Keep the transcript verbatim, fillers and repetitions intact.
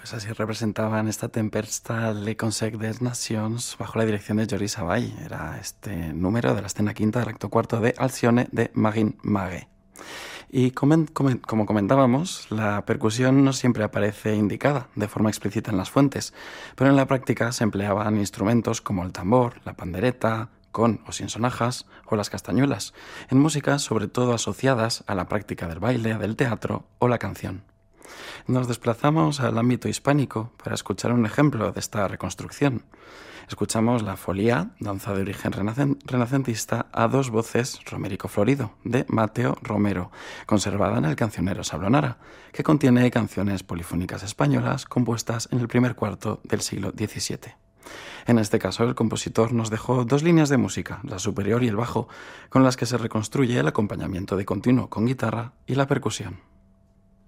Pues así representaban esta Tempesta Le Conseil des Nations bajo la dirección de Joris Savall. Era este número de la escena quinta del acto cuarto de Alcione de Marin Mague. Y como, como, como comentábamos, la percusión no siempre aparece indicada de forma explícita en las fuentes, pero en la práctica se empleaban instrumentos como el tambor, la pandereta, con o sin sonajas, o las castañuelas, en músicas sobre todo asociadas a la práctica del baile, del teatro o la canción. Nos desplazamos al ámbito hispánico para escuchar un ejemplo de esta reconstrucción. Escuchamos la Folía, danza de origen renacen- renacentista a dos voces romérico florido, de Mateo Romero, conservada en el Cancionero Sablonara, que contiene canciones polifónicas españolas compuestas en el primer cuarto del siglo diecisiete. En este caso, el compositor nos dejó dos líneas de música, la superior y el bajo, con las que se reconstruye el acompañamiento de continuo con guitarra y la percusión.